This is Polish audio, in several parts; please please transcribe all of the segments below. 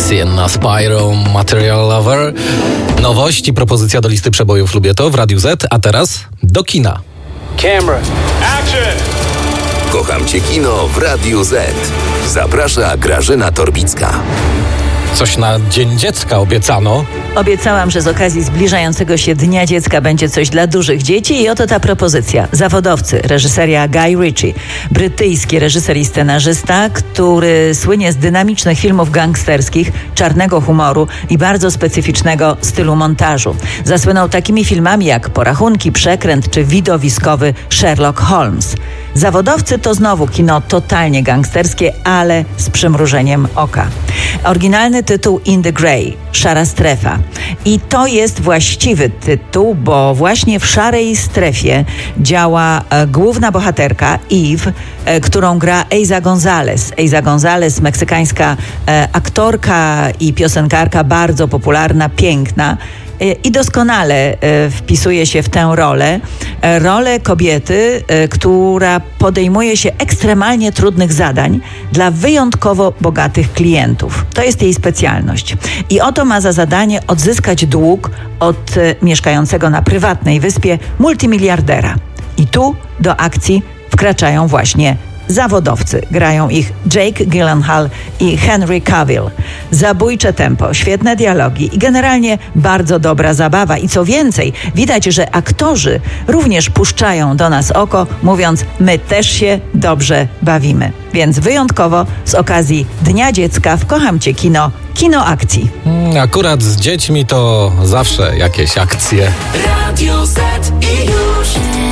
Sienna Spyro, Material Lover. Nowość i propozycja do listy przebojów Lubię To w Radiu Z, a teraz do kina. Camera. Action! Kocham Cię kino w Radiu Z. Zaprasza Grażyna Torbicka. Coś na Dzień Dziecka obiecano. Obiecałam, że z okazji zbliżającego się Dnia Dziecka będzie coś dla dużych dzieci i oto ta propozycja. Zawodowcy, reżyseria Guy Ritchie. Brytyjski reżyser i scenarzysta, który słynie z dynamicznych filmów gangsterskich, czarnego humoru i bardzo specyficznego stylu montażu. Zasłynął takimi filmami jak Porachunki, Przekręt czy widowiskowy Sherlock Holmes. Zawodowcy to znowu kino totalnie gangsterskie, ale z przymrużeniem oka. Oryginalny tytuł In the Grey, Szara Strefa. I to jest właściwy tytuł, bo właśnie w szarej strefie działa główna bohaterka Eve, którą gra Eiza González. Eiza González, meksykańska aktorka i piosenkarka, bardzo popularna, piękna. I doskonale wpisuje się w tę rolę kobiety, która podejmuje się ekstremalnie trudnych zadań dla wyjątkowo bogatych klientów. To jest jej specjalność. I oto ma za zadanie odzyskać dług od mieszkającego na prywatnej wyspie multimiliardera. I tu do akcji wkraczają właśnie zawodowcy. Grają ich Jake Gyllenhaal i Henry Cavill. Zabójcze tempo, świetne dialogi i generalnie bardzo dobra zabawa. I co więcej, widać, że aktorzy również puszczają do nas oko, mówiąc, my też się dobrze bawimy. Więc wyjątkowo z okazji Dnia Dziecka w Kocham Cię kino, kino akcji. Akurat z dziećmi to zawsze jakieś akcje. Radio Z i już.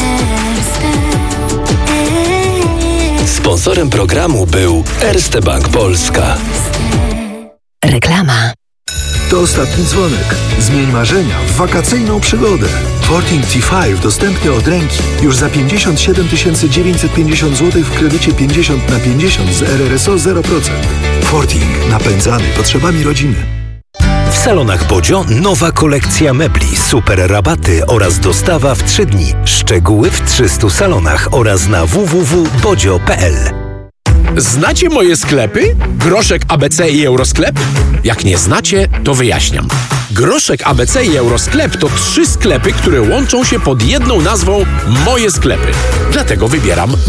Sponsorem programu był Erste Bank Polska. Reklama. To ostatni dzwonek. Zmień marzenia w wakacyjną przygodę. Forting T5 dostępny od ręki. Już za 57 950 zł w kredycie 50/50 z RRSO 0%. Forting. Napędzany potrzebami rodziny. W salonach Bodzio nowa kolekcja mebli, super rabaty oraz dostawa w 3 dni. Szczegóły w 300 salonach oraz na www.bodzio.pl. Znacie moje sklepy? Groszek, ABC i Eurosklep? Jak nie znacie, to wyjaśniam. Groszek, ABC i Eurosklep to 3 sklepy, które łączą się pod jedną nazwą Moje Sklepy. Dlatego wybieram